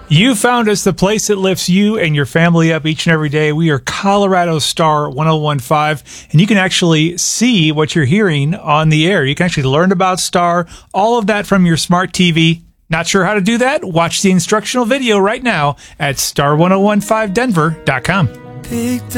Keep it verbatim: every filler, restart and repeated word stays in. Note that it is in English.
You found us, the place that lifts you and your family up each and every day. We are Colorado Star ten fifteen, and you can actually see what you're hearing on the air. You can actually learn about Star, all of that from your smart T V. Not sure how to do that? Watch the instructional video right now at star ten fifteen denver dot com.